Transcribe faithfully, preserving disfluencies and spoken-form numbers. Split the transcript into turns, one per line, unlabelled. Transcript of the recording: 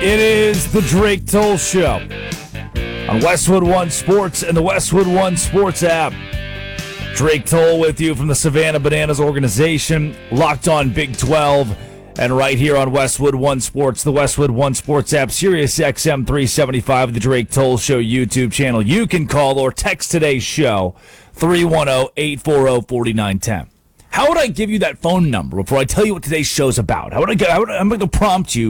It is the Drake Toll Show on Westwood One Sports and the Westwood One Sports app. Drake Toll with you from the Savannah Bananas organization, Locked On Big twelve, and right here on Westwood One Sports, the Westwood One Sports app, Sirius X M three seventy-five, the Drake Toll Show YouTube channel. You can call or text today's show, three one zero, eight four zero, four nine one zero. How would I give you that phone number before I tell you what today's show's about? How would I, how would I I'm going to prompt you